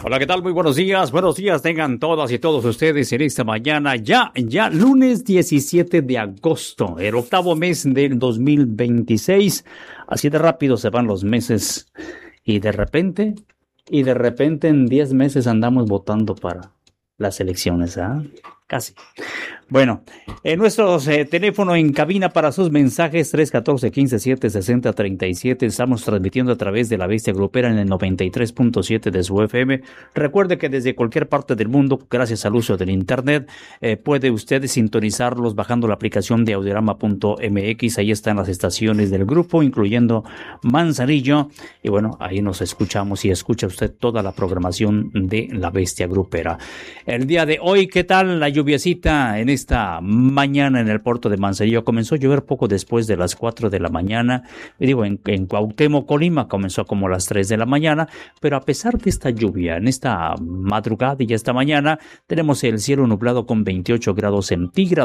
Hola, ¿qué tal? Muy buenos días tengan todas y todos ustedes en esta mañana, ya lunes 17 de agosto, el octavo mes del 2026, así de rápido se van los meses y de repente en 10 meses andamos votando para las elecciones, ¿ah? Casi. Bueno, nuestro teléfono en cabina para sus mensajes 314-15-760-37. Estamos transmitiendo a través de la Bestia Grupera en el 93.7 de su FM. Recuerde que desde cualquier parte del mundo, gracias al uso del internet, puede usted sintonizarlos bajando la aplicación de audiorama.mx. Ahí están las estaciones del grupo, incluyendo Manzanillo. Y bueno, ahí nos escuchamos y escucha usted toda la programación de la Bestia Grupera. El día de hoy, ¿qué tal la lluviecita en esta mañana en el puerto de Manzanillo? Comenzó a llover poco después de las 4 de la mañana. En Cuauhtémoc, Colima, comenzó como a las 3 de la mañana, pero a pesar de esta lluvia, en esta madrugada y esta mañana, tenemos el cielo nublado con 28 grados centígrados.